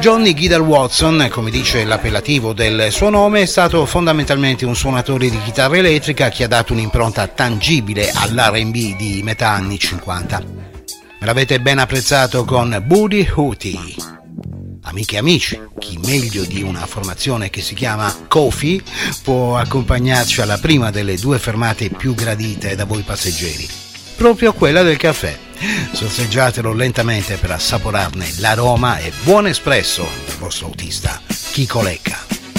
Johnny Guidal Watson, come dice l'appellativo del suo nome, è stato fondamentalmente un suonatore di chitarra elettrica che ha dato un'impronta tangibile all'R&B di metà anni 50. Me l'avete ben apprezzato con Booty Hootie. Amiche e amici, chi meglio di una formazione che si chiama Coffee può accompagnarci alla prima delle due fermate più gradite da voi passeggeri, proprio quella del caffè. Sorseggiatelo lentamente per assaporarne l'aroma e buon espresso dal vostro autista Chico Lecca.